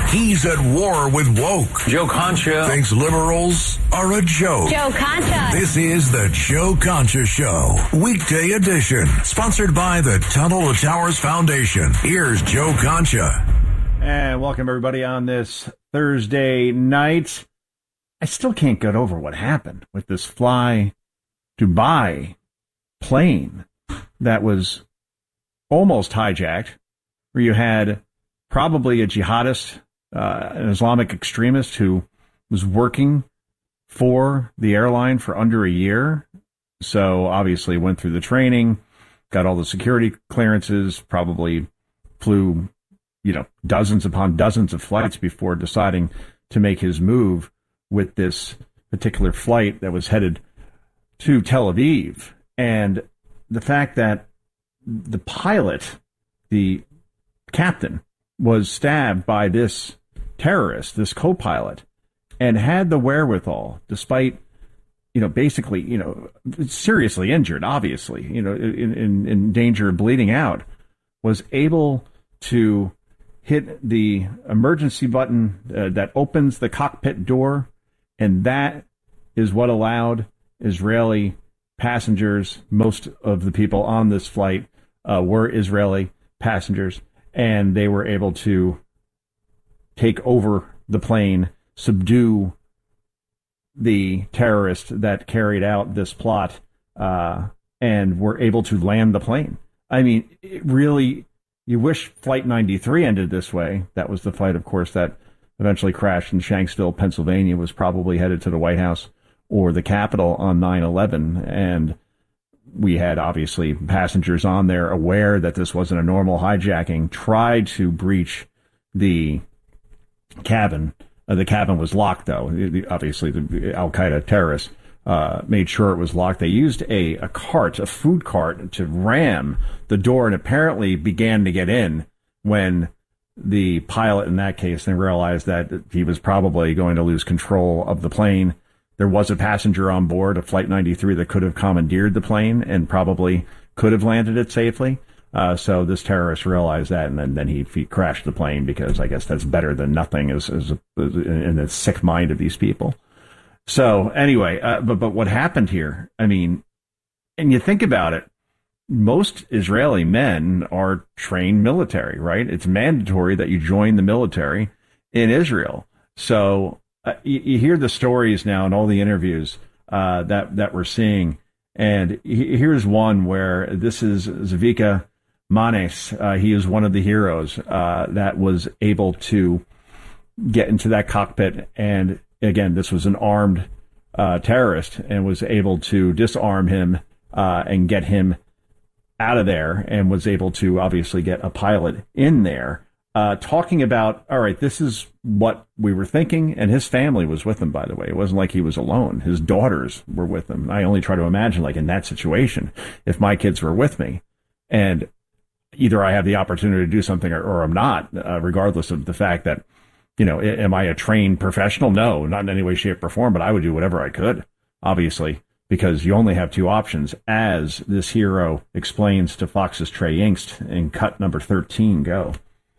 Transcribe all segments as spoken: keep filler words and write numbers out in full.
He's at war with woke. Joe Concha thinks liberals are a joke. Joe Concha. This is the Joe Concha Show, weekday edition, sponsored by the Tunnel to Towers Foundation. Here's Joe Concha. And welcome everybody on this Thursday night. I still can't get over what happened with this Fly Dubai plane that was almost hijacked, where you had probably a jihadist, uh, an Islamic extremist who was working for the airline for under a year. So obviously went through the training, got all the security clearances, probably flew, you know, dozens upon dozens of flights before deciding to make his move with this particular flight that was headed to Tel Aviv. And the fact that the pilot, the captain, was stabbed by this terrorist, this co-pilot, and had the wherewithal, despite, you know, basically, you know, seriously injured, obviously, you know, in, in, in danger of bleeding out, was able to hit the emergency button uh, that opens the cockpit door, and that is what allowed Israeli passengers, most of the people on this flight uh, were Israeli passengers, and they were able to take over the plane, subdue the terrorist that carried out this plot, uh, and were able to land the plane. I mean, it really, you wish Flight ninety-three ended this way. That was the flight, of course, that eventually crashed in Shanksville, Pennsylvania, was probably headed to the White House or the Capitol on nine eleven. And we had, obviously, passengers on there aware that this wasn't a normal hijacking, tried to breach the cabin. Uh, the cabin was locked, though. Obviously, the Al-Qaeda terrorists uh, made sure it was locked. They used a, a cart, a food cart, to ram the door and apparently began to get in when the pilot, in that case, they realized that he was probably going to lose control of the plane. There was a passenger on board, a Flight ninety-three, that could have commandeered the plane and probably could have landed it safely. Uh, so this terrorist realized that, and then, then he, he crashed the plane, because I guess that's better than nothing as, as, a, as in the sick mind of these people. So anyway, uh, but but what happened here? I mean, and you think about it, most Israeli men are trained military, right? It's mandatory that you join the military in Israel. So uh, you, you hear the stories now in all the interviews uh, that that we're seeing, and he, here's one where this is Zvika Manes. Uh, he is one of the heroes uh, that was able to get into that cockpit, and again, this was an armed uh, terrorist, and was able to disarm him uh, and get him out of there, and was able to obviously get a pilot in there, uh, talking about, all right, this is what we were thinking. And his family was with him, by the way. It wasn't like he was alone. His daughters were with him. I only try to imagine, like, in that situation, if my kids were with me, and either I have the opportunity to do something or, or I'm not, uh, regardless of the fact that, you know, am I a trained professional? No, not in any way, shape, or form, but I would do whatever I could, obviously, because you only have two options, as this hero explains to Fox's Trey Yingst in cut number thirteen. Go.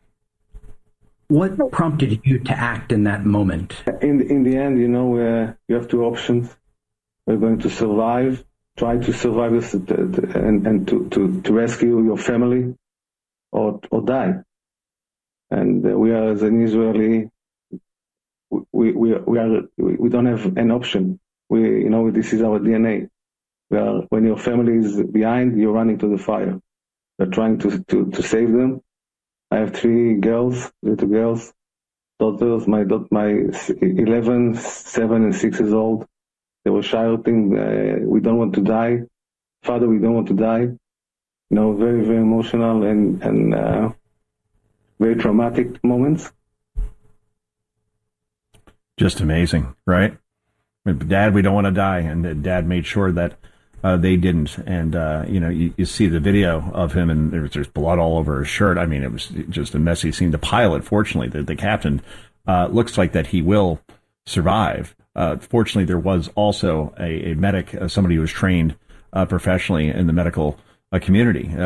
What prompted you to act in that moment? In, in the end, you know, uh, you have two options. We're going to survive, try to survive this, and, and to, to, to rescue your family, or or die. And uh, we are, as an Israeli, we we we are we don't have an option. We, you know, this is our D N A. We are, when your family is behind, you're running to the fire. We're trying to to, to save them. I have three girls, little girls, daughters. My my eleven, seven, and six years old. They were shouting, uh, "We don't want to die, Father. We don't want to die." You know, very very emotional and and. Uh, Very traumatic moments. Just amazing, right? Dad, we don't want to die. And Dad made sure that uh, they didn't. And, uh, you know, you, you see the video of him, and there's, there's blood all over his shirt. I mean, it was just a messy scene. The pilot, fortunately, the, the captain, uh, looks like that he will survive. Uh, fortunately, there was also a, a medic, uh, somebody who was trained uh, professionally in the medical uh, community. Uh,